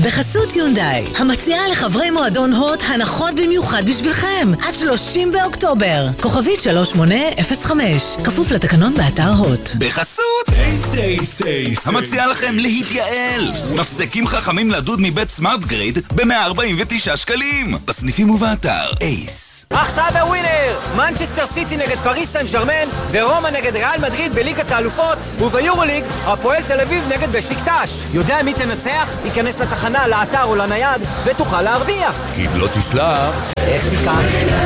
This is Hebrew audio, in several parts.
בחסות יונדאי, המציעה לחברי מועדון הוט הנחות במיוחד בשבילכם, עד 30 באוקטובר. כוכבית 3805, כפוף לתקנון באתר הוט. בחסות המציעה לכם להתייעל, מפסקים חכמים לדוד מבית סמארט גריד ב-149 שקלים, בסניפים ובאתר אייס. עכשיו הווינר! מנצ'סטר סיטי נגד פריס סן ז'רמן ורומא נגד ריאל מדריד בליגת האלופות, וביורוליג הפועל תל אביב נגד בשיקטש. יודע מי תנצח? ייכנס לתחנה, לאתר או לנייד ותוכל להרוויח. כי אם לא תסלח, איך תיקח?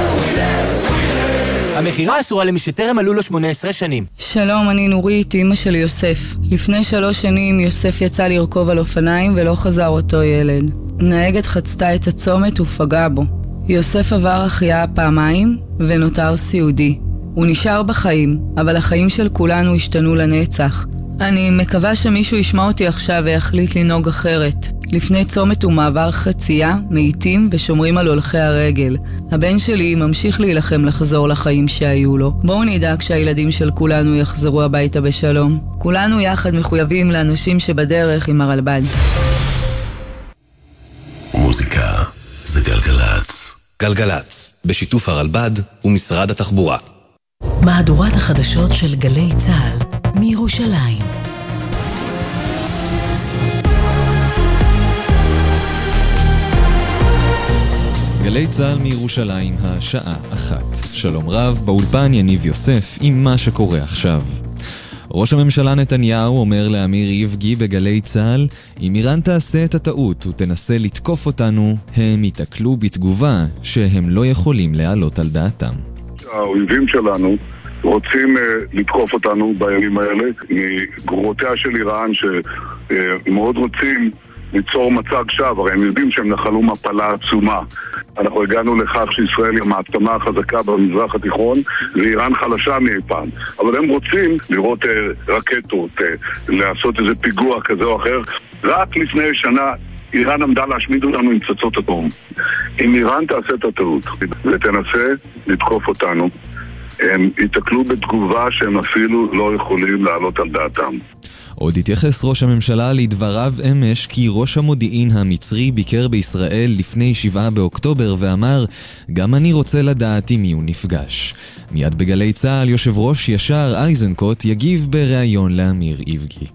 המחירה אסורה למי שטרם מלאו לו 18 שנים. שלום, אני נורית, אמא של יוסף. לפני 3 שנים יוסף יצא לרכוב על אופניים ולא חזר אותו ילד. נהגת חצתה את הצומת ופגעה בו. יוסף עבר החייאה פעמיים ונותר סיעודי. הוא נשאר בחיים, אבל החיים של כולנו השתנו לנצח. אני מקווה שמישהו ישמע אותי עכשיו ויחליט לנהוג אחרת. לפני צומת ומעבר חצייה, מאיטים ושומרים על הולכי הרגל. הבן שלי ממשיך להילחם לחזור לחיים שהיו לו. בואו נדאג שהילדים של כולנו יחזרו הביתה בשלום. כולנו יחד מחויבים לאנשים שבדרך עם הרלב"ד. מוזיקה זה גלגלץ. גלגלץ, בשיתוף הרלב"ד ומשרד התחבורה. מהדורת החדשות של גלי צה"ל מירושלים. גלי צה"ל מירושלים, השעה 1. שלום רב, באולפן יניב יוסף עם מה שקורה עכשיו. ראש הממשלה נתניהו אומר לאמיר איבגי בגלי צה"ל, אם איראן תעשה את הטעות ותנסה לתקוף אותנו, הם יתקלו בתגובה שהם לא יכולים להעלות על דעתם. האויבים שלנו רוצים לתקוף אותנו בימים האלה מגרורותיה של איראן, שמאוד רוצים ליצור מצג שווא. הרי הם יודעים שהם נחלו מפלה עצומה. אנחנו הגענו לכך שישראל היא המעצמה החזקה במזרח התיכון ואיראן חלשה מאי פעם, אבל הם רוצים לראות רקטות, לעשות איזה פיגוע כזה או אחר. רק לפני שנה איראן עמדה להשמיד אותנו עם פצצות אטום. אם איראן תעשה את הטעות ותנסה לתקוף אותנו, הם יתקלו בתגובה שהם אפילו לא יכולים לעלות על דעתם. עוד התייחס ראש הממשלה לדבריו אמש כי ראש המודיעין המצרי ביקר בישראל לפני 7 באוקטובר ואמר, גם אני רוצה לדעת עם מי הוא נפגש. מיד בגלי צה"ל יושב ראש ישר אייזנקוט יגיב בראיון לאמיר איבגי.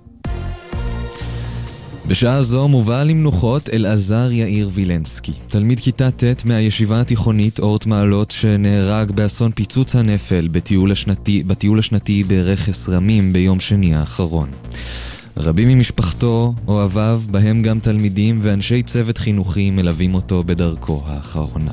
בשעה זו מובא למנוחות אלעזר יאיר וילנסקי, תלמיד כיתה ט' מהישיבה התיכונית אורט מעלות שנהרג באסון פיצוץ הנפל בטיול השנתי ברכס רמים ביום שני האחרון. רבים ממשפחתו, אוהביו, בהם גם תלמידים ואנשי צוות חינוכי מלווים אותו בדרכו האחרונה.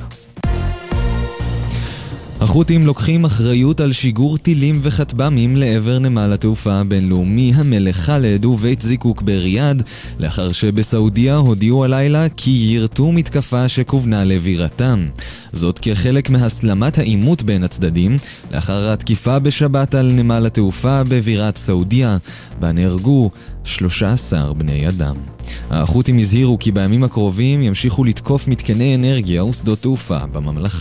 החות'ים לוקחים אחריות על שיגור טילים וכטב"מים לעבר נמל התעופה הבינלאומי המלך ח'אלד ובית זיקוק בריאד, לאחר שבסעודיה הודיעו הלילה כי ירתו מתקפה שכוונה לבירתם. זאת כחלק מהסלמת העימות בין הצדדים, לאחר התקיפה בשבת על נמל התעופה בבירת סעודיה, בה נהרגו 13 בני אדם. החות'ים הזהירו כי בימים הקרובים ימשיכו לתקוף מתקני אנרגיה ושדות תעופה בממלכה.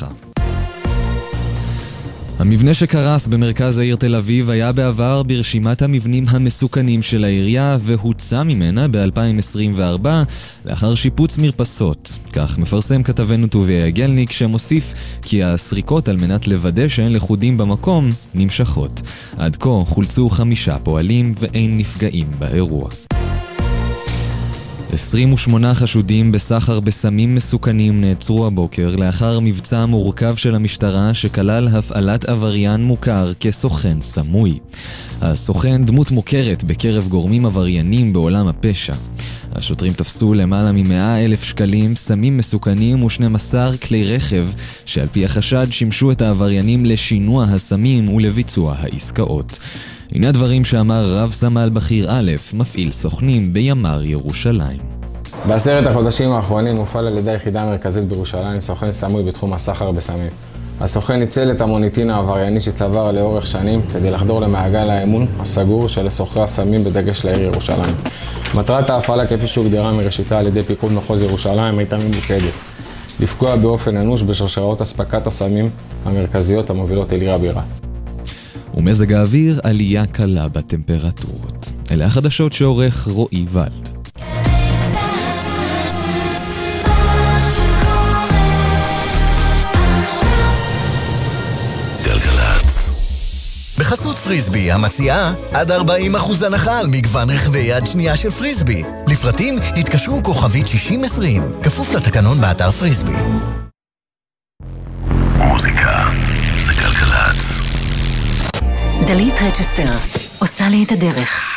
המבנה שקרס במרכז העיר תל אביב היה בעבר ברשימת המבנים המסוכנים של העירייה והוצא ממנה ב-2024 לאחר שיפוץ מרפסות. כך מפרסם כתבנו טוביה גלניק שמוסיף כי הסריקות על מנת לוודא שאין לכודים במקום נמשכות. עד כה חולצו 5 פועלים ואין נפגעים באירוע. 28 חשודים בסחר בסמים מסוכנים נעצרו הבוקר לאחר מבצע מורכב של המשטרה שכלל הפעלת עבריין מוכר כסוכן סמוי. הסוכן דמות מוכרת בקרב גורמים עבריינים בעולם הפשע. השוטרים תפסו למעלה מ100,000 שקלים, סמים מסוכנים ו12 כלי רכב שעל פי החשד שימשו את העבריינים לשינוע הסמים ולביצוע העסקאות. הנה הדברים שאמר רב סמל בכיר א', מפעיל סוכנים בימ"ר ירושלים. ב10 החודשים האחרונים הופעל על ידי היחידה המרכזית בירושלים סוכן סמוי בתחום הסחר בסמים. הסוכן ניצל את המוניטין העברייני שצבר לאורך שנים כדי לחדור למעגל האמון הסגור של סוחרי הסמים בדגש לעיר ירושלים. מטרת ההפעלה כפי שהוגדרה מראשיתה על ידי פיקוד מחוז ירושלים הייתה ממוקדת. לפגוע באופן אנוש בשרשראות אספקת הסמים המרכזיות המובילות אל עיר הבירה. ומזג האוויר עלייה קלה בטמפרטורות. אלה החדשות שעורך רועי ולד. פריסבי, המציעה עד 40% הנחה על מגוון רכבי יד שנייה של פריסבי. לפרטים התקשרו כוכבית 6020, כפוף לתקנון באתר פריסבי. מוזיקה זה גלגלצ. דלית רצ'סטר עושה לי את הדרך.